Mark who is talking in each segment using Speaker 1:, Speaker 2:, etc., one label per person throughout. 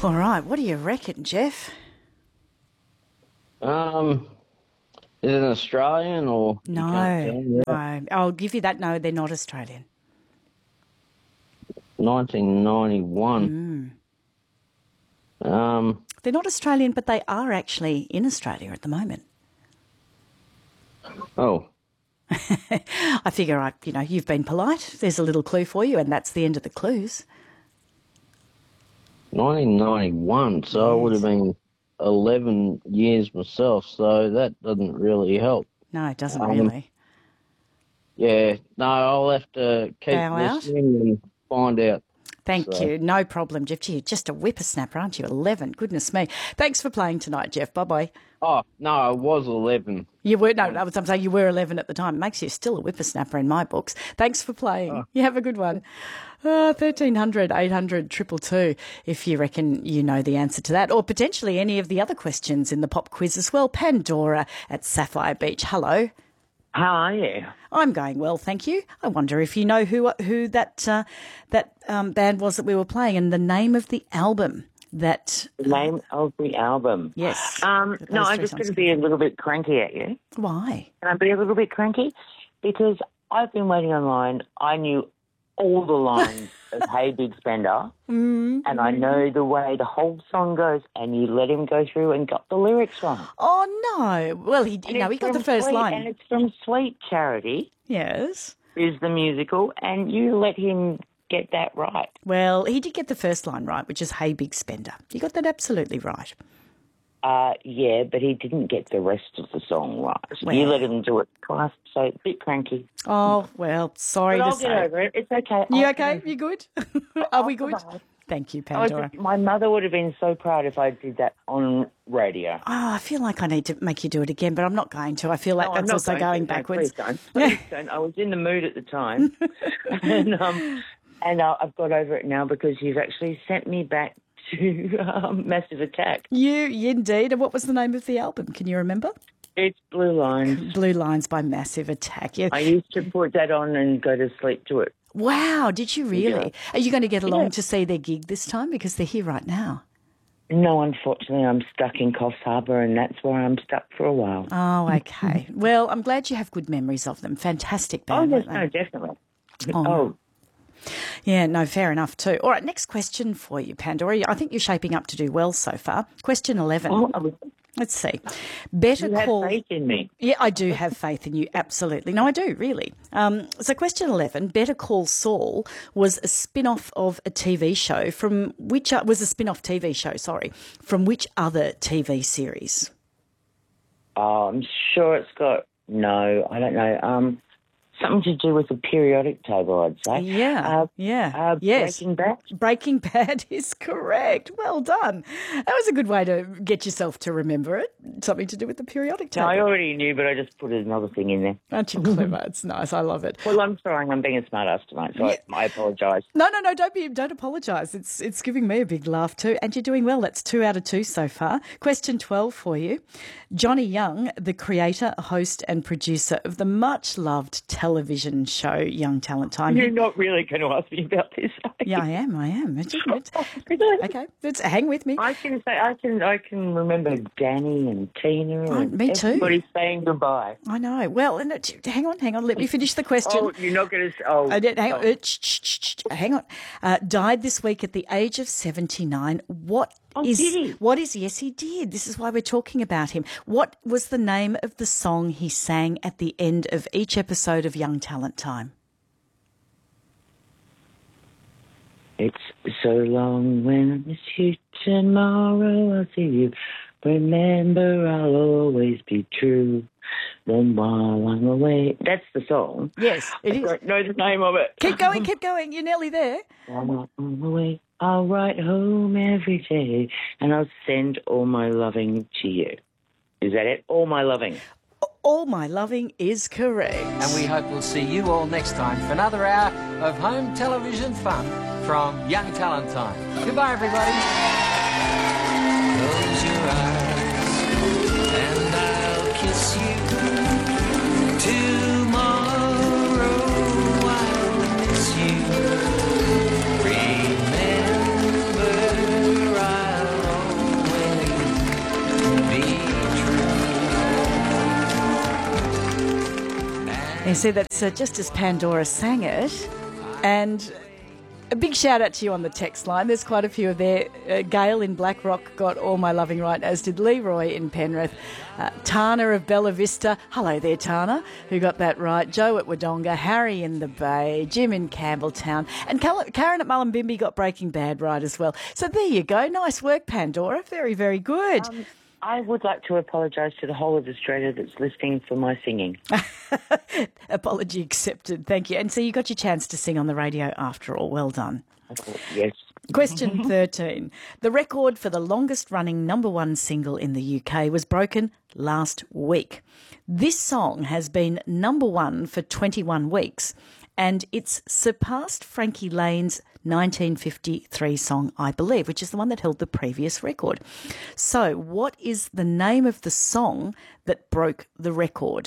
Speaker 1: All right, what do you reckon, Jeff?
Speaker 2: Is it an Australian or? You can't tell me that.
Speaker 1: No. I'll give you that. No, they're not Australian.
Speaker 2: 1991.
Speaker 1: They're not Australian, but they are actually in Australia at the moment.
Speaker 2: Oh,
Speaker 1: I figure, you've been polite. There's a little clue for you, and that's the end of the clues.
Speaker 2: 1991. So I would have been 11 years myself. So that doesn't really help.
Speaker 1: No, it doesn't really.
Speaker 2: Yeah. No, I'll have to keep
Speaker 1: Bow out?
Speaker 2: listening and find out.
Speaker 1: Thank you. No problem, Jeff. Gee, you're just a whippersnapper, aren't you? 11. Goodness me. Thanks for playing tonight, Jeff. Bye-bye.
Speaker 2: Oh, no, I was 11.
Speaker 1: You were, no, I'm saying you were 11 at the time. It makes you still a whippersnapper in my books. Thanks for playing. You have a good one. 1300 800 222 if you reckon you know the answer to that, or potentially any of the other questions in the pop quiz as well. Pandora at Sapphire Beach. Hello.
Speaker 3: How are you?
Speaker 1: I'm going well, thank you. I wonder if you know who that band was that we were playing and the name of the album.
Speaker 3: The name of the album?
Speaker 1: Yes.
Speaker 3: No, I'm just going to be a little bit cranky at you.
Speaker 1: Why?
Speaker 3: Can I be a little bit cranky? Because I've been waiting online. I knew all the lines of Hey Big Spender, and I know the way the whole song goes, and you let him go through and got the lyrics wrong.
Speaker 1: Oh, no. Well, he got the first line.
Speaker 3: And it's from Sweet Charity.
Speaker 1: Yes.
Speaker 3: Is the musical, and you let him get that right.
Speaker 1: Well, he did get the first line right, which is Hey Big Spender. You got that absolutely right.
Speaker 3: Yeah, but he didn't get the rest of the song right.
Speaker 1: Well.
Speaker 3: You let him do it twice, so a bit cranky.
Speaker 1: Oh, well, sorry
Speaker 3: But
Speaker 1: to
Speaker 3: I'll
Speaker 1: say.
Speaker 3: get over it. It's okay.
Speaker 1: You okay? You good? Are we good?
Speaker 3: survive.
Speaker 1: Thank you, Pandora.
Speaker 3: My mother would have been so proud if I did that on radio.
Speaker 1: Oh, I feel like I need to make you do it again, but I'm not going to. I feel like
Speaker 3: No, I'm
Speaker 1: that's
Speaker 3: not
Speaker 1: also going
Speaker 3: to. No,
Speaker 1: backwards.
Speaker 3: Please don't. Please don't. I was in the mood at the time. and I've got over it now because you've actually sent me back to Massive Attack.
Speaker 1: You indeed. And what was the name of the album? Can you remember?
Speaker 3: It's Blue Lines.
Speaker 1: Blue Lines by Massive Attack. Yeah.
Speaker 3: I used to put that on and go to sleep to it.
Speaker 1: Wow, did you really?
Speaker 3: Yeah.
Speaker 1: Are you going to get along to see their gig this time? Because they're here right now.
Speaker 3: No, unfortunately, I'm stuck in Coffs Harbour, and that's where I'm stuck for a while.
Speaker 1: Oh, okay. Well, I'm glad you have good memories of them. Fantastic band.
Speaker 3: Oh, yes,
Speaker 1: weren't they?
Speaker 3: no, definitely.
Speaker 1: Oh. Yeah, no, fair enough too. All right, next question for you, Pandora. I think you're shaping up to do well so far. Question 11. Let's see. Better
Speaker 3: You
Speaker 1: call.
Speaker 3: have faith in me.
Speaker 1: Yeah, I do have faith in you. Absolutely. No, I do, really. So question 11, Better Call Saul was a spin-off of a TV show from which from which other TV series?
Speaker 3: Oh, I'm sure it's got, no, I don't know. Something to do with the periodic table, I'd say.
Speaker 1: Yeah, yes.
Speaker 3: Breaking Bad?
Speaker 1: Breaking Bad is correct. Well done. That was a good way to get yourself to remember it. Something to do with the periodic
Speaker 3: No,
Speaker 1: table.
Speaker 3: I already knew, but I just put another thing in there.
Speaker 1: Aren't you clever? It's nice. I love it.
Speaker 3: Well, I'm sorry, I'm being a smart-ass tonight, so I apologise.
Speaker 1: No, don't apologise. It's giving me a big laugh too. And you're doing well. That's 2 out of 2 so far. Question 12 for you. Johnny Young, the creator, host and producer of the much-loved television show Young Talent Time.
Speaker 3: You're not really going to ask me about this.
Speaker 1: Yeah, I am. Okay, hang with me.
Speaker 3: I can say I can remember Danny and Tina and
Speaker 1: me too.
Speaker 3: Everybody saying goodbye.
Speaker 1: I know. Well, hang on. Let me finish the question.
Speaker 3: Oh, you're not going to. Oh,
Speaker 1: hang on. Died this week at the age of 79.
Speaker 3: Did he?
Speaker 1: Yes, he did. This is why we're talking about him. What was the name of the song he sang at the end of each episode of Young Talent Time?
Speaker 3: It's so long when I miss you, tomorrow I'll see you. Remember, I'll always be true. Then while I'm away. That's the song.
Speaker 1: Yes, it is.
Speaker 3: I don't know the name of it.
Speaker 1: Keep going. You're nearly there.
Speaker 3: While I'm away, I'll write home every day and I'll send all my loving to you. Is that it? All my loving.
Speaker 1: All my loving is correct.
Speaker 4: And we hope we'll see you all next time for another hour of home television fun from Young Talent Time. Goodbye, everybody. Close your eyes and I'll kiss you. Tomorrow I'll miss you. Remember, I'll
Speaker 1: You see, that's just as Pandora sang it. And a big shout out to you on the text line. There's quite a few of there. Gail in Blackrock got All My Loving right, as did Leroy in Penrith. Tana of Bella Vista. Hello there, Tana, who got that right. Joe at Wodonga. Harry in the Bay. Jim in Campbelltown. And Karen at Mullumbimby got Breaking Bad right as well. So there you go. Nice work, Pandora. Very, very good.
Speaker 3: I would like to apologise to the whole of Australia that's listening for my singing.
Speaker 1: Apology accepted. Thank you. And so you got your chance to sing on the radio after all. Well done.
Speaker 3: Yes.
Speaker 1: Question 13. The record for the longest running number one single in the UK was broken last week. This song has been number one for 21 weeks and it's surpassed Frankie Lane's 1953 song, I Believe, which is the one that held the previous record. So what is the name of the song that broke the record?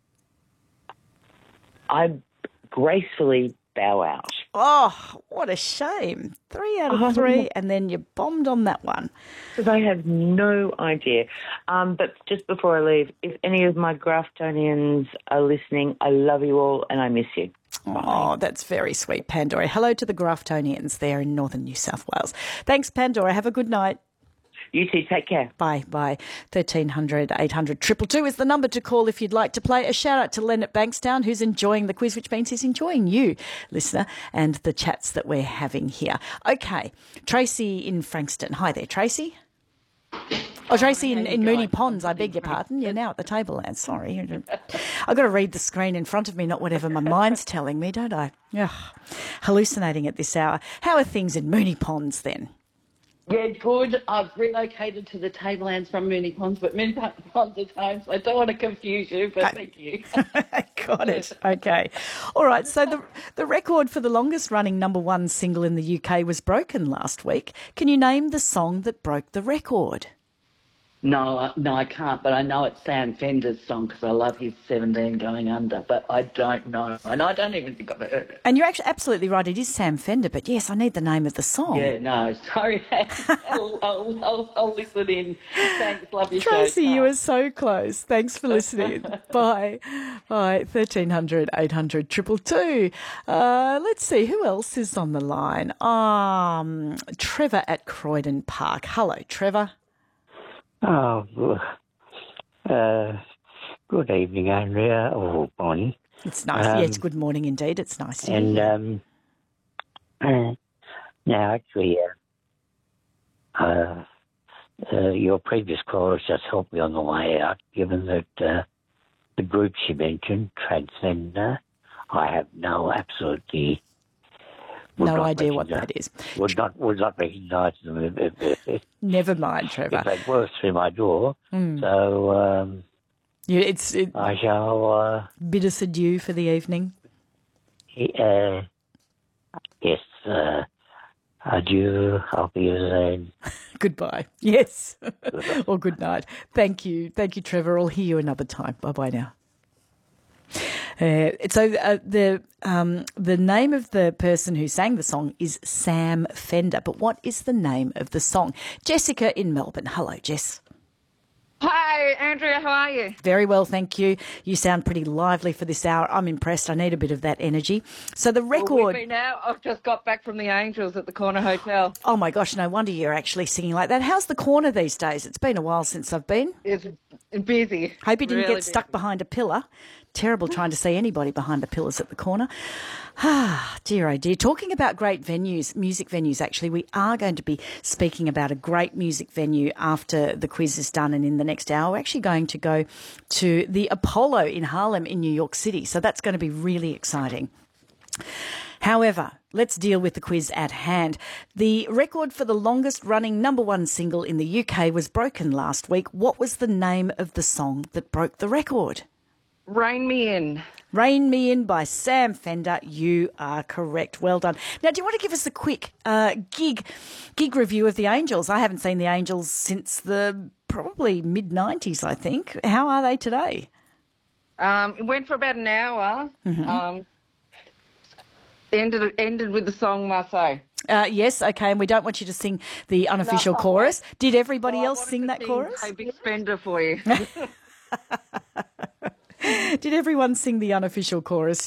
Speaker 3: I gracefully bow out.
Speaker 1: Oh, what a shame. 3 out of 3, and then you bombed on that one.
Speaker 3: Because I have no idea. But just before I leave, if any of my Graftonians are listening, I love you all and I miss you.
Speaker 1: Oh, that's very sweet, Pandora. Hello to the Graftonians there in northern New South Wales. Thanks, Pandora. Have a good night.
Speaker 3: You too. Take care.
Speaker 1: Bye. 1300 800 222 is the number to call if you'd like to play. A shout out to Len at Bankstown, who's enjoying the quiz, which means he's enjoying you, listener, and the chats that we're having here. Okay, Tracy in Frankston. Hi there, Tracy. Oh, Tracy in Moonee Ponds, I beg your pardon. You're now at the table, Lance. Sorry. I've got to read the screen in front of me, not whatever my mind's telling me, don't I? Ugh, hallucinating at this hour. How are things in Moonee Ponds then?
Speaker 5: Yeah, good. I've relocated to the Tablelands from Moonee Ponds, but Moonee Ponds is home, so I don't want to confuse you, but thank you.
Speaker 1: Got it. Okay. All right, so the record for the longest running number one single in the UK was broken last week. Can you name the song that broke the record?
Speaker 5: No, I can't, but I know it's Sam Fender's song because I love his 17 Going Under, but I don't know. And I don't even think I've heard it.
Speaker 1: And you're actually absolutely right, it is Sam Fender, but yes, I need the name of the song.
Speaker 5: Yeah, no, sorry. I'll listen in. Thanks, love your
Speaker 1: Tracy,
Speaker 5: show.
Speaker 1: you were so close. Thanks for listening. Bye. 1300 800 222. Let's see, who else is on the line? Trevor at Croydon Park. Hello, Trevor.
Speaker 6: Oh, good evening, Andrea, or morning.
Speaker 1: It's nice. Yeah, it's good morning indeed. It's nice to hear.
Speaker 6: And now, actually, your previous callers just helped me on the way out, given that the groups you mentioned, Transcender, I have absolutely
Speaker 1: no idea what that is.
Speaker 6: Would not recognise them.
Speaker 1: Never mind, Trevor.
Speaker 6: If they were through my door. So I shall
Speaker 1: bid us adieu for the evening.
Speaker 6: Yes. Adieu. I'll be soon.
Speaker 1: Goodbye. Yes. Or good night. Thank you, Trevor. I'll hear you another time. Bye now. The name of the person who sang the song is Sam Fender, but what is the name of the song? Jessica in Melbourne. Hello, Jess.
Speaker 7: Hi, Andrea. How are you?
Speaker 1: Very well, thank you. You sound pretty lively for this hour. I'm impressed. I need a bit of that energy. So the record...
Speaker 7: Well, with me now, I've just got back from the Angels at the Corner Hotel.
Speaker 1: Oh, my gosh, no wonder you're actually singing like that. How's the Corner these days? It's been a while since I've been.
Speaker 7: It's busy.
Speaker 1: Hope you didn't
Speaker 7: really
Speaker 1: get stuck behind a pillar. Terrible trying to see anybody behind the pillars at the corner. Dear, oh dear. Talking about great venues, music venues, actually, we are going to be speaking about a great music venue after the quiz is done and in the next hour. We're actually going to go to the Apollo in Harlem in New York City. So that's going to be really exciting. However, let's deal with the quiz at hand. The record for the longest running number one single in the UK was broken last week. What was the name of the song that broke the record?
Speaker 7: Rain Me In.
Speaker 1: Rain Me In by Sam Fender. You are correct. Well done. Now, do you want to give us a quick gig review of the Angels? I haven't seen the Angels since the probably mid-90s, I think. How are they today?
Speaker 7: It went for about an hour. Mm-hmm. Ended with the song Marseille.
Speaker 1: Yes, okay, and we don't want you to sing the unofficial chorus. Did everybody else sing that chorus?
Speaker 7: A big spender for you.
Speaker 1: Did everyone sing the unofficial chorus